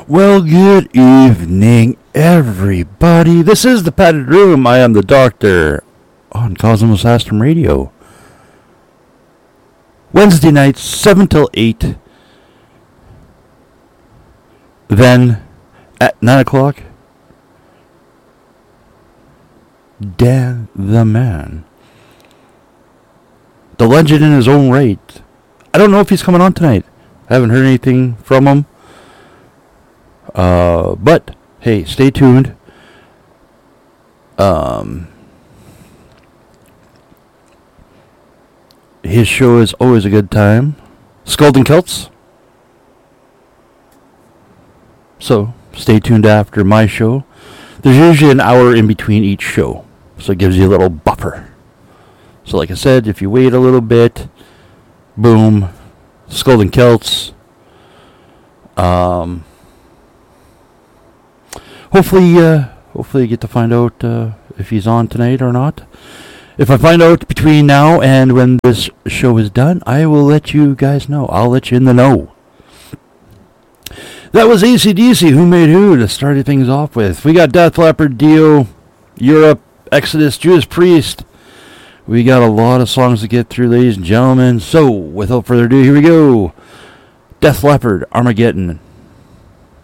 Well, good evening, everybody. This is the Padded Room. I am the Doctor on Cosmos Astrum Radio. Wednesday nights, 7 till 8. Then, at 9 o'clock, Dan the Man. The legend in his own right. I don't know if he's coming on tonight. I haven't heard anything from him. But hey, stay tuned. His show is always a good time. Skulls and Kilts. So stay tuned after my show. There's usually an hour in between each show, so it gives you a little buffer. So like I said, if you wait a little bit, boom, Skulls and Kilts. Hopefully you get to find out if he's on tonight or not. If I find out between now and when this show is done, I will let you guys know. I'll let you in the know. That was AC/DC, Who Made Who, to start things off with. We got Def Leppard, Dio, Europe, Exodus, Judas Priest. We got a lot of songs to get through, ladies and gentlemen. So, without further ado, here we go. Def Leppard, Armageddon.